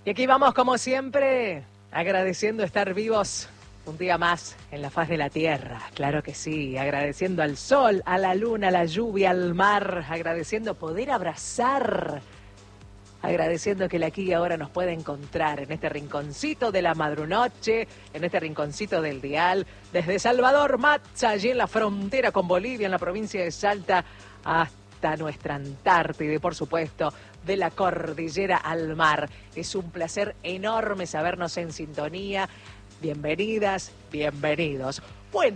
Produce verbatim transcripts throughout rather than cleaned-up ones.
Y aquí vamos, como siempre, agradeciendo estar vivos un día más en la faz de la tierra. Claro que sí, agradeciendo al sol, a la luna, a la lluvia, al mar, agradeciendo poder abrazar, agradeciendo que el aquí y ahora nos puede encontrar en este rinconcito de la madrunoche, en este rinconcito del dial, desde Salvador Macha, allí en la frontera con Bolivia, en la provincia de Salta, hasta nuestra Antártida y, por supuesto, de la cordillera al mar. Es un placer enorme sabernos en sintonía. Bienvenidas, bienvenidos. Buen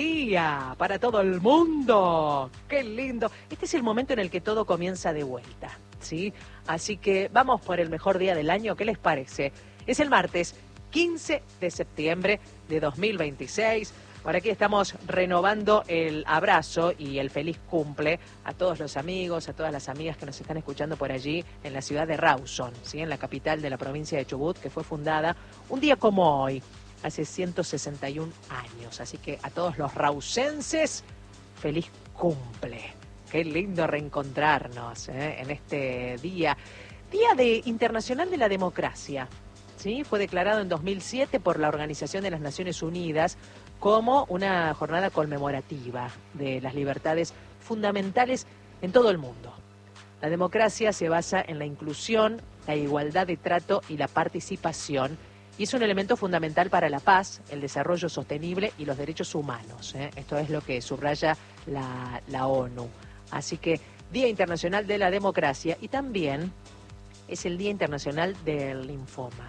día para todo el mundo. Qué lindo. Este es el momento en el que todo comienza de vuelta, ¿sí? Así que vamos por el mejor día del año. ¿Qué les parece? Es el martes quince de septiembre de dos mil veintiséis. Por aquí estamos renovando el abrazo y el feliz cumple a todos los amigos, a todas las amigas que nos están escuchando por allí en la ciudad de Rawson, ¿sí? En la capital de la provincia de Chubut, que fue fundada un día como hoy, hace ciento sesenta y un años. Así que a todos los rawsenses, feliz cumple. Qué lindo reencontrarnos, ¿eh? En este día, Día de Internacional de la Democracia. ¿Sí? Fue declarado en dos mil siete por la Organización de las Naciones Unidas como una jornada conmemorativa de las libertades fundamentales en todo el mundo. La democracia se basa en la inclusión, la igualdad de trato y la participación, y es un elemento fundamental para la paz, el desarrollo sostenible y los derechos humanos, ¿eh? Esto es lo que subraya la, la ONU. Así que Día Internacional de la Democracia, y también es el Día Internacional del Linfoma.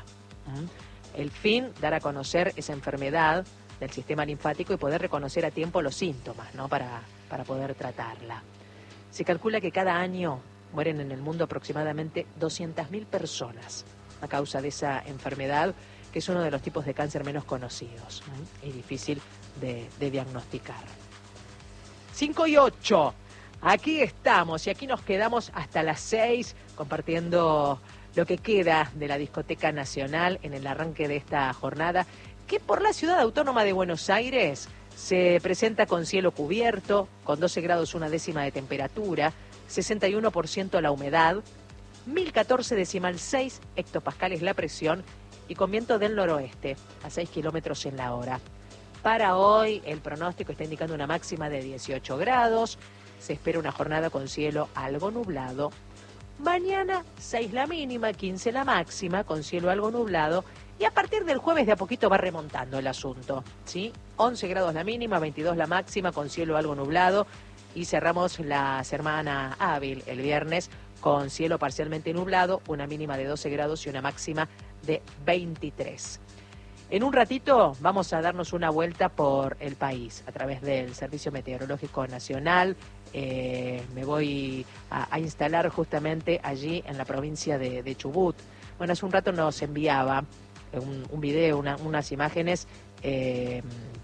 ¿Mm? El fin, dar a conocer esa enfermedad del sistema linfático y poder reconocer a tiempo los síntomas, ¿no? para, para poder tratarla. Se calcula que cada año mueren en el mundo aproximadamente doscientas mil personas a causa de esa enfermedad, que es uno de los tipos de cáncer menos conocidos, ¿eh? Y difícil de, de diagnosticar. cinco y ocho, aquí estamos y aquí nos quedamos hasta las seis compartiendo lo que queda de la Discoteca Nacional en el arranque de esta jornada, que por la Ciudad Autónoma de Buenos Aires se presenta con cielo cubierto, con doce grados una décima de temperatura, sesenta y uno por ciento la humedad, mil catorce decimal seis hectopascales la presión y con viento del noroeste a seis kilómetros en la hora. Para hoy el pronóstico está indicando una máxima de dieciocho grados, se espera una jornada con cielo algo nublado. Mañana seis la mínima, quince la máxima, con cielo algo nublado. Y a partir del jueves de a poquito va remontando el asunto, ¿sí? once grados la mínima, veintidós la máxima, con cielo algo nublado. Y cerramos la semana hábil el viernes con cielo parcialmente nublado, una mínima de doce grados y una máxima de veintitrés. En un ratito vamos a darnos una vuelta por el país a través del Servicio Meteorológico Nacional. Eh, me voy a, a instalar justamente allí en la provincia de, de Chubut. Bueno, hace un rato nos enviaba un, un video, una, unas imágenes, eh,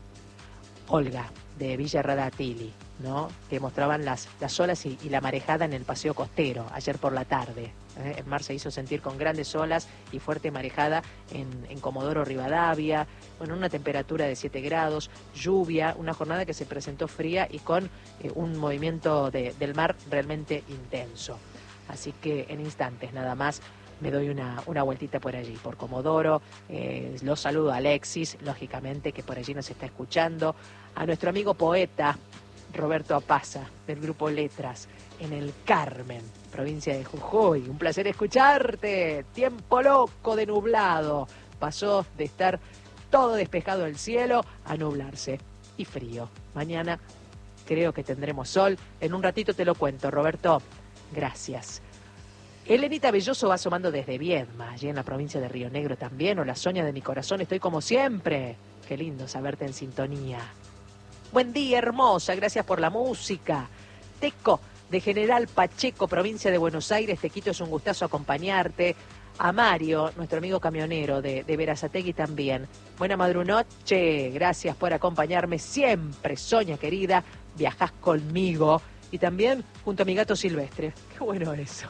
Olga, de Villa Radatili, ¿no? Que mostraban las, las olas y, y la marejada en el paseo costero ayer por la tarde. ¿eh? El mar se hizo sentir con grandes olas y fuerte marejada en, en Comodoro Rivadavia, bueno, una temperatura de siete grados, lluvia, una jornada que se presentó fría y con eh, un movimiento de, del mar realmente intenso. Así que en instantes nada más me doy una, una vueltita por allí, por Comodoro. Eh, los saludo a Alexis, lógicamente, que por allí nos está escuchando. A nuestro amigo poeta Roberto Apaza, del grupo Letras, en el Carmen, provincia de Jujuy. Un placer escucharte. Tiempo loco de nublado. Pasó de estar todo despejado el cielo a nublarse y frío. Mañana creo que tendremos sol. En un ratito te lo cuento, Roberto. Gracias. Elenita Belloso va asomando desde Viedma, allí en la provincia de Río Negro también. Hola, Sonia de mi corazón, estoy como siempre. Qué lindo saberte en sintonía. Buen día, hermosa, gracias por la música. Teco, de General Pacheco, provincia de Buenos Aires, te quito, es un gustazo acompañarte. A Mario, nuestro amigo camionero de, de Berazategui también. Buena madrunoche, gracias por acompañarme siempre, Sonia querida, viajás conmigo. Y también junto a mi gato Silvestre. Qué bueno eso.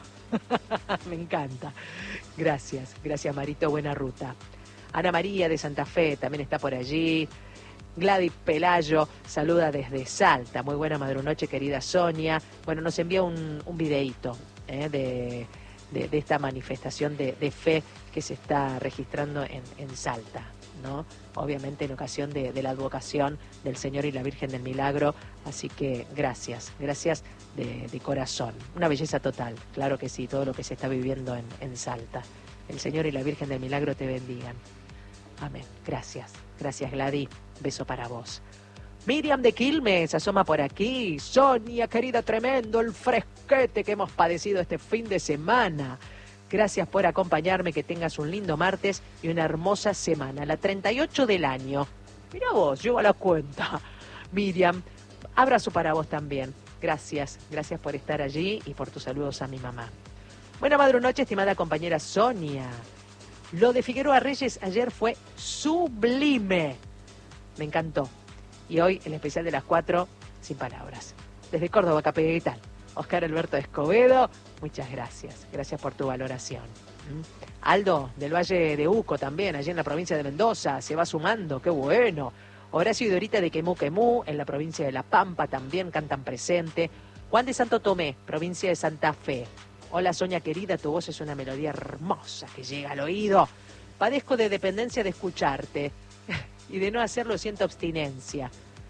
Me encanta. Gracias, gracias Marito, buena ruta. Ana María de Santa Fe también está por allí. Gladys Pelayo saluda desde Salta. Muy buena madrunoche, querida Sonia. Bueno, nos envía un, un videíto ¿eh? de, de, de esta manifestación de, de fe que se está registrando en, en Salta, ¿no? Obviamente en ocasión de, de la advocación del Señor y la Virgen del Milagro, así que gracias, gracias de, de corazón. Una belleza total, claro que sí, todo lo que se está viviendo en, en Salta. El Señor y la Virgen del Milagro te bendigan. Amén. Gracias, gracias Gladys, beso para vos. Miriam de Quilmes asoma por aquí. Sonia, querida, tremendo el fresquete que hemos padecido este fin de semana. Gracias por acompañarme, que tengas un lindo martes y una hermosa semana, la treinta y ocho del año. Mira vos, llevo la cuenta. Miriam, abrazo para vos también. Gracias, gracias por estar allí y por tus saludos a mi mamá. Buena madre noche, estimada compañera Sonia. Lo de Figueroa Reyes ayer fue sublime. Me encantó. Y hoy el especial de las cuatro, sin palabras. Desde Córdoba, capital, Oscar Alberto Escobedo, muchas gracias. Gracias por tu valoración. ¿Mm? Aldo, del Valle de Uco también, allí en la provincia de Mendoza, se va sumando, qué bueno. Horacio y Dorita de Quemú Quemú, en la provincia de La Pampa también cantan presente. Juan de Santo Tomé, provincia de Santa Fe. Hola Sonia querida, tu voz es una melodía hermosa que llega al oído. Padezco de dependencia de escucharte y de no hacerlo siento abstinencia.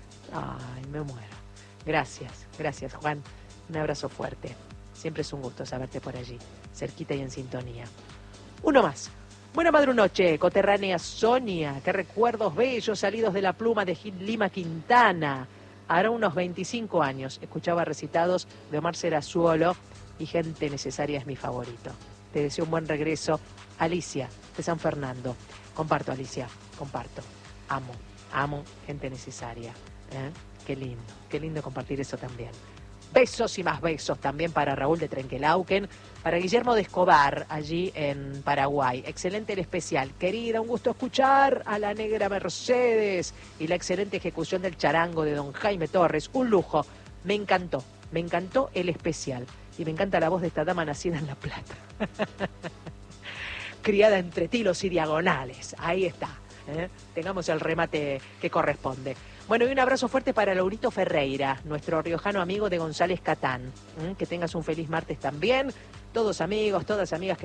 Ay, me muero. Gracias, gracias Juan. Un abrazo fuerte. Siempre es un gusto saberte por allí, cerquita y en sintonía. Uno más. Buena madrunoche, coterránea Sonia. Qué recuerdos bellos salidos de la pluma de Gil Lima Quintana. Hará unos veinticinco años escuchaba recitados de Omar Serazuolo y Gente Necesaria es mi favorito. Te deseo un buen regreso. Alicia, de San Fernando. Comparto, Alicia, comparto. Amo, amo Gente Necesaria. ¿Eh? Qué lindo, qué lindo compartir eso también. Besos y más besos también para Raúl de Trenquelauquen, para Guillermo de Escobar, allí en Paraguay. Excelente el especial. Querida, un gusto escuchar a la negra Mercedes y la excelente ejecución del charango de don Jaime Torres. Un lujo. Me encantó, me encantó el especial. Y me encanta la voz de esta dama nacida en La Plata. Criada entre tilos y diagonales. Ahí está. ¿Eh? Tengamos el remate que corresponde. Bueno, y un abrazo fuerte para Laurito Ferreira, nuestro riojano amigo de González Catán. ¿Mm? Que tengas un feliz martes también. Todos amigos, todas amigas que